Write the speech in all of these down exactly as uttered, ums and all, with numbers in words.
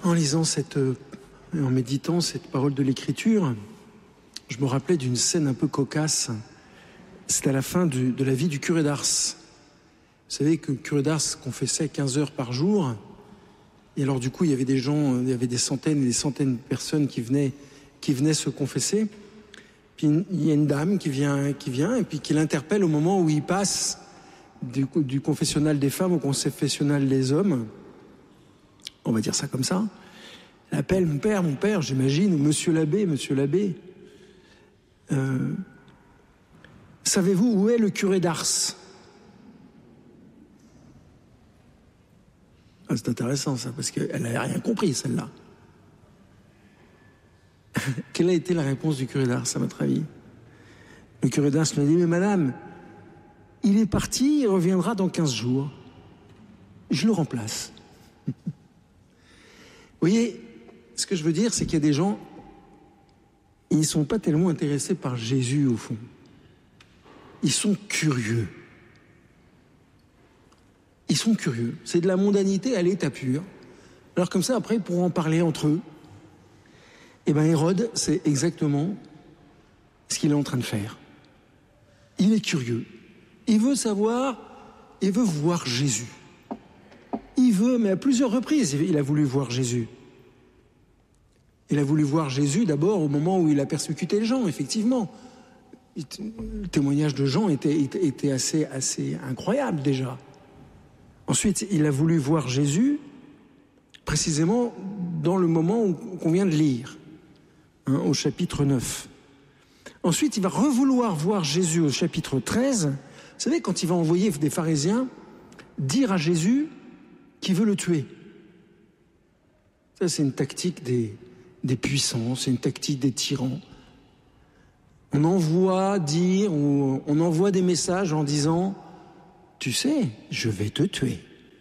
En lisant cette, en méditant cette parole de l'Écriture, je me rappelais d'une scène un peu cocasse. C'était à la fin du, de la vie du curé d'Ars. Vous savez que le curé d'Ars confessait quinze heures par jour. Et alors du coup, il y avait des gens, il y avait des centaines et des centaines de personnes qui venaient, qui venaient se confesser. Puis il y a une dame qui vient, qui vient et puis qui l'interpelle au moment où il passe du, du confessionnal des femmes au confessionnal des hommes. On va dire ça comme ça. Elle appelle mon père, mon père, j'imagine, ou monsieur l'abbé, monsieur l'abbé. Euh, savez-vous où est le curé d'Ars? Ah, c'est intéressant ça, parce qu'elle n'avait rien compris, celle-là. Quelle a été la réponse du curé d'Ars, à votre avis? Le curé d'Ars lui a dit, mais madame, il est parti, il reviendra dans quinze jours. Je le remplace. Vous voyez, ce que je veux dire, c'est qu'il y a des gens, ils ne sont pas tellement intéressés par Jésus, au fond. Ils sont curieux. Ils sont curieux. C'est de la mondanité à l'état pur. Alors comme ça, après, ils pourront en parler entre eux. Eh bien, Hérode, c'est exactement ce qu'il est en train de faire. Il est curieux. Il veut savoir, il veut voir Jésus. Il veut, mais à plusieurs reprises, il a voulu voir Jésus. Il a voulu voir Jésus d'abord au moment où il a persécuté les gens, effectivement. Le témoignage de Jean était, était assez, assez incroyable déjà. Ensuite, il a voulu voir Jésus précisément dans le moment qu'on vient de lire, hein, au chapitre neuf. Ensuite, il va revouloir voir Jésus au chapitre treize. Vous savez, quand il va envoyer des pharisiens dire à Jésus qu'il veut le tuer. Ça, c'est une tactique des, des puissants, c'est une tactique des tyrans. On envoie dire, ou on envoie des messages en disant « Tu sais, je vais te tuer ».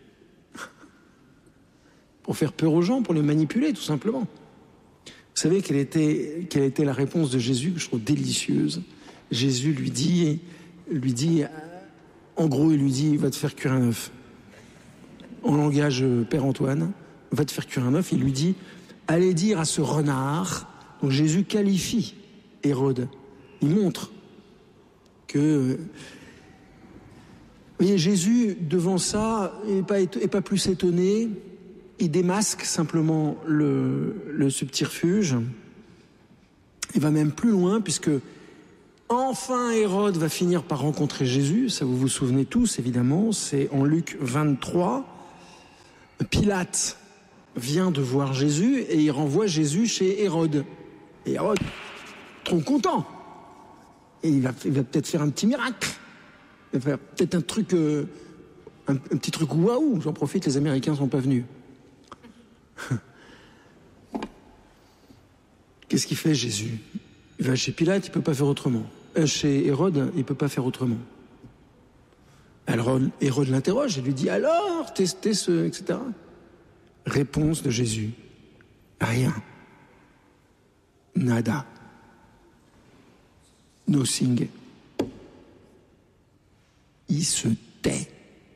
Pour faire peur aux gens, pour les manipuler, tout simplement. Vous savez quelle était, quelle était la réponse de Jésus, que je trouve délicieuse. Jésus lui dit, lui dit, en gros, il lui dit « Va te faire cuire un œuf ». En langage Père Antoine, « Va te faire cuire un œuf ». Il lui dit « Allez dire à ce renard ». Donc Jésus qualifie Hérode. Il montre que... Vous voyez, Jésus, devant ça, n'est pas, est pas plus étonné. Il démasque simplement le, le subterfuge. Il va même plus loin, puisque enfin Hérode va finir par rencontrer Jésus. Ça, vous vous souvenez tous, évidemment. C'est en Luc vingt-trois. Pilate vient de voir Jésus et il renvoie Jésus chez Hérode. Et Hérode, trop content. Et il va, il va peut-être faire un petit miracle. Il va faire peut-être un truc, euh, un, un petit truc waouh. J'en profite, les Américains ne sont pas venus. Qu'est-ce qu'il fait, Jésus? Il va chez Pilate, il ne peut pas faire autrement. Euh, chez Hérode, il ne peut pas faire autrement. Alors Hérode l'interroge et lui dit « Alors, testez ce... » et cetera. Réponse de Jésus. Rien. Nada. Nothing. Il se tait.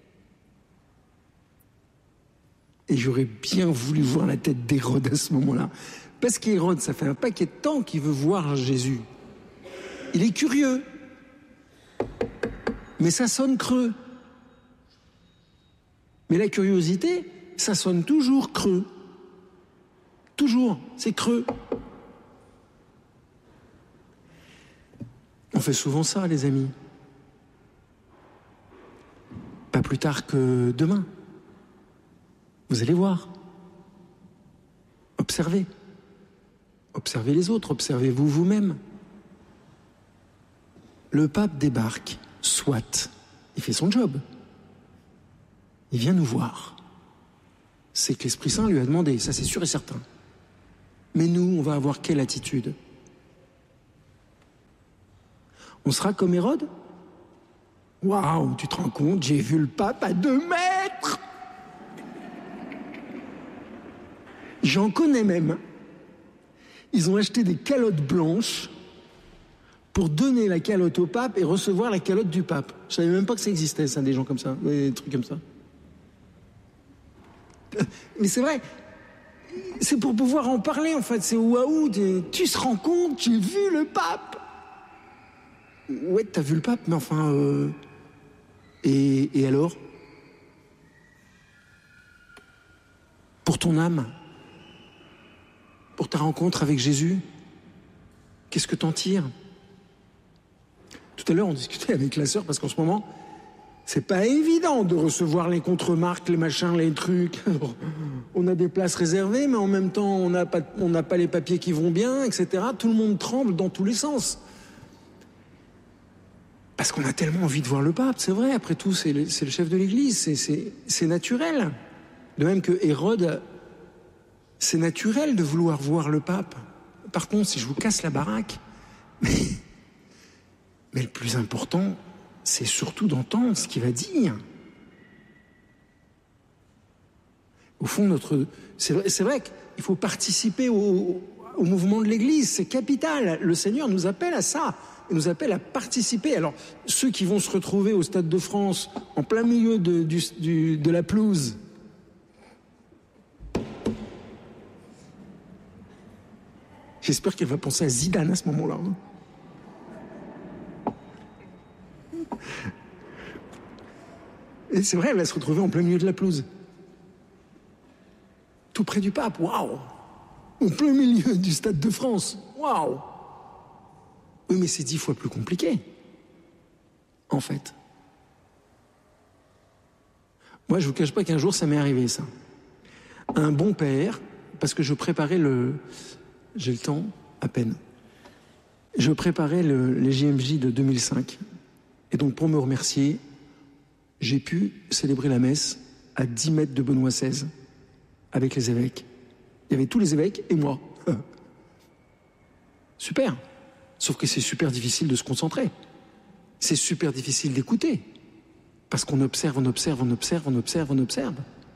Et j'aurais bien voulu voir la tête d'Hérode à ce moment-là. Parce qu'Hérode, ça fait un paquet de temps qu'il veut voir Jésus. Il est curieux. Mais ça sonne creux. Mais la curiosité, ça sonne toujours creux. Toujours, c'est creux. On fait souvent ça, les amis. Pas plus tard que demain. Vous allez voir. Observez. Observez les autres, observez-vous vous-même. Le pape débarque, soit. Il fait son job. Il vient nous voir. C'est que l'Esprit Saint lui a demandé, ça c'est sûr et certain. Mais nous, on va avoir quelle attitude? On sera comme Hérode? Waouh, tu te rends compte, j'ai vu le pape à deux mètres! J'en connais même. Ils ont acheté des calottes blanches pour donner la calotte au pape et recevoir la calotte du pape. Je savais même pas que ça existait, ça, des gens comme ça, des trucs comme ça. Mais c'est vrai, c'est pour pouvoir en parler, en fait. C'est waouh, tu te rends compte, j'ai vu le pape. Ouais, t'as vu le pape, mais enfin... Euh... Et, et alors? Pour ton âme, pour ta rencontre avec Jésus, qu'est-ce que t'en tires? Tout à l'heure, on discutait avec la sœur, parce qu'en ce moment, c'est pas évident de recevoir les contre-marques, les machins, les trucs. On a des places réservées, mais en même temps, on n'a pas, on n'a pas les papiers qui vont bien, et cetera. Tout le monde tremble dans tous les sens. Parce qu'on a tellement envie de voir le pape, c'est vrai, après tout, c'est le, c'est le chef de l'Église, c'est, c'est, c'est naturel. De même que Hérode, c'est naturel de vouloir voir le pape. Par contre, si je vous casse la baraque, mais, mais le plus important, c'est surtout d'entendre ce qu'il va dire. Au fond, notre, c'est, vrai, c'est vrai qu'il faut participer au, au mouvement de l'Église, c'est capital. Le Seigneur nous appelle à ça. Il nous appelle à participer. Alors, ceux qui vont se retrouver au Stade de France, en plein milieu de, du, du, de la pelouse, j'espère qu'elle va penser à Zidane à ce moment-là. Et c'est vrai, elle va se retrouver en plein milieu de la pelouse. Tout près du pape, waouh! Au plein milieu du Stade de France, waouh! Oui, mais c'est dix fois plus compliqué, en fait. Moi, je ne vous cache pas qu'un jour, ça m'est arrivé, ça. Un bon père, parce que je préparais le... J'ai le temps, à peine. Je préparais le, les J M J de deux mille cinq. Et donc, pour me remercier, j'ai pu célébrer la messe à dix mètres de Benoît seize, avec les évêques. Il y avait tous les évêques et moi. Super. Sauf que c'est super difficile de se concentrer. C'est super difficile d'écouter. Parce qu'on observe, on observe, on observe, on observe, on observe.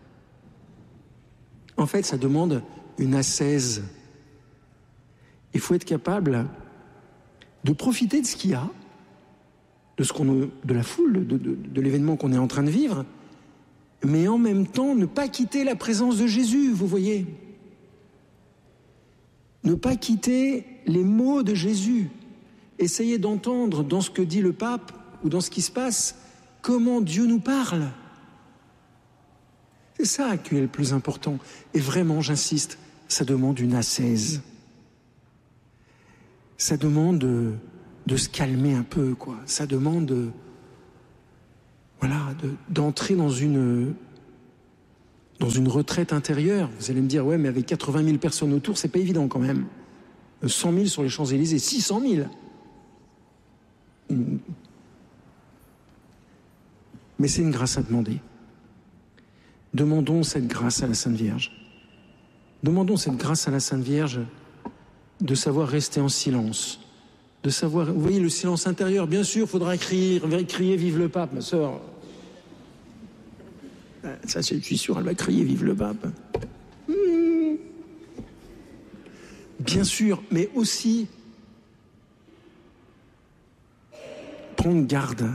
En fait, ça demande une ascèse. Il faut être capable de profiter de ce qu'il y a, de, ce qu'on, de la foule, de, de, de l'événement qu'on est en train de vivre, mais en même temps ne pas quitter la présence de Jésus, vous voyez. Ne pas quitter les mots de Jésus. Essayez d'entendre dans ce que dit le pape ou dans ce qui se passe, comment Dieu nous parle. C'est ça qui est le plus important. Et vraiment, j'insiste, ça demande une ascèse. Ça demande de, de se calmer un peu, quoi. Ça demande de, voilà, de, d'entrer dans une, dans une retraite intérieure. Vous allez me dire, ouais, mais avec quatre-vingt mille personnes autour, c'est pas évident quand même. cent mille sur les Champs-Élysées, six cent mille. Mais c'est une grâce à demander. Demandons cette grâce à la Sainte Vierge. Demandons cette grâce à la Sainte Vierge de savoir rester en silence, de savoir, vous voyez, le silence intérieur, bien sûr, il faudra crier, crier « Vive le pape », ma sœur. Ça, je suis sûr, elle va crier « Vive le pape ». Mmh. Bien sûr, mais aussi prendre garde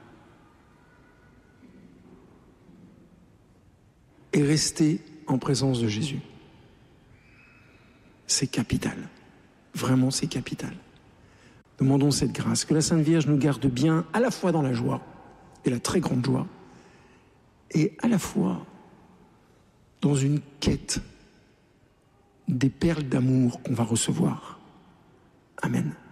et rester en présence de Jésus. C'est capital. Vraiment, c'est capital. Demandons cette grâce, que la Sainte Vierge nous garde bien à la fois dans la joie, et la très grande joie, et à la fois dans une quête des perles d'amour qu'on va recevoir. Amen.